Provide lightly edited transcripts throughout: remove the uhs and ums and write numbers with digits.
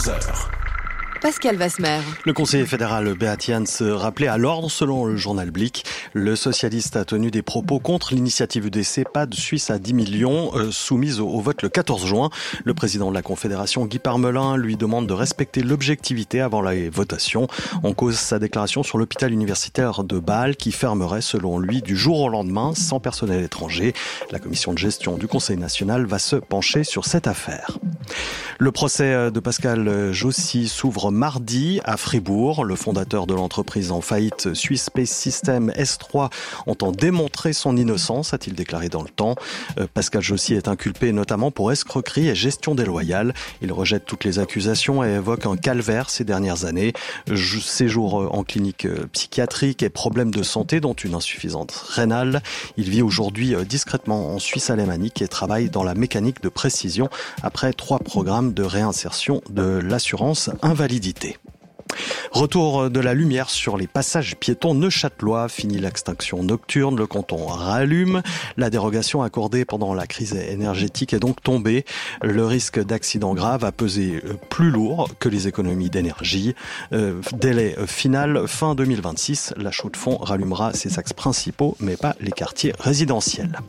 11h. Pascal Vasmer. Le conseiller fédéral Beat Jans rappelé à l'ordre selon le journal Blick. Le socialiste a tenu des propos contre l'initiative des CEPAD suisse à 10 millions soumise au vote le 14 juin. Le président de la Confédération, Guy Parmelin, lui demande de respecter l'objectivité avant la votation. En cause sa déclaration sur l'hôpital universitaire de Bâle qui fermerait selon lui du jour au lendemain sans personnel étranger. La commission de gestion du Conseil national va se pencher sur cette affaire. Le procès de Pascal Jossy s'ouvre mardi à Fribourg. Le fondateur de l'entreprise en faillite Swiss Space System S3 entend démontrer son innocence, a-t-il déclaré dans le temps. Pascal Jossy est inculpé notamment pour escroquerie et gestion déloyale. Il rejette toutes les accusations et évoque un calvaire ces dernières années. Séjour en clinique psychiatrique et problèmes de santé dont une insuffisance rénale. Il vit aujourd'hui discrètement en Suisse alémanique et travaille dans la mécanique de précision après 3 programmes de réinsertion de l'assurance invalidité. Retour de la lumière sur les passages piétons neuchâtelois. Fini l'extinction nocturne, le canton rallume. La dérogation accordée pendant la crise énergétique est donc tombée. Le risque d'accident grave a pesé plus lourd que les économies d'énergie. Délai final fin 2026. La Chaux-de-Fonds rallumera ses axes principaux, mais pas les quartiers résidentiels.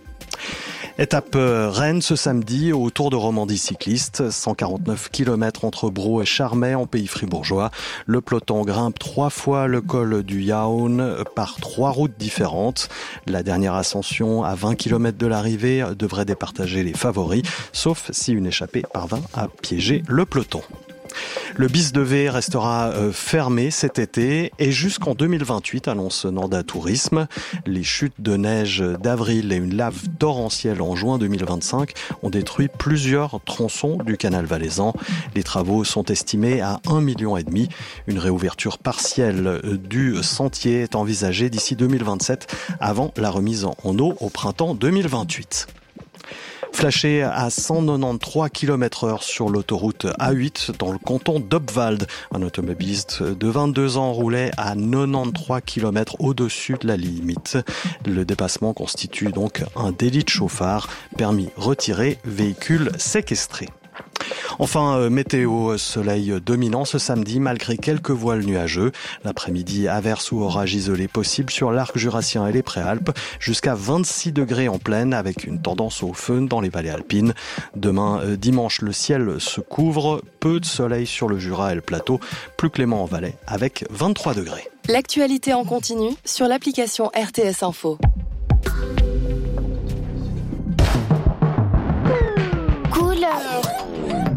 Étape Rennes ce samedi au Tour de Romandie cycliste, 149 km entre Braux et Charmey en pays fribourgeois. Le peloton grimpe 3 fois le col du Jaun par 3 routes différentes. La dernière ascension à 20 km de l'arrivée devrait départager les favoris, sauf si une échappée parvint à piéger le peloton. Le bis de V restera fermé cet été et jusqu'en 2028, annonce Nanda Tourisme. Les chutes de neige d'avril et une lave torrentielle en juin 2025 ont détruit plusieurs tronçons du canal valaisan. Les travaux sont estimés à 1,5 million. Une réouverture partielle du sentier est envisagée d'ici 2027 avant la remise en eau au printemps 2028. Flashé à 193 km/h sur l'autoroute A8 dans le canton d'Obwald. Un automobiliste de 22 ans roulait à 93 km au-dessus de la limite. Le dépassement constitue donc un délit de chauffard. Permis retiré, véhicule séquestré. Enfin, météo, soleil dominant ce samedi malgré quelques voiles nuageux. L'après-midi, averses ou orages isolés possibles sur l'arc jurassien et les préalpes, jusqu'à 26 degrés en plaine avec une tendance au feu dans les vallées alpines. Demain, dimanche, le ciel se couvre, peu de soleil sur le Jura et le plateau, plus clément en Valais avec 23 degrés. L'actualité en continu sur l'application RTS Info.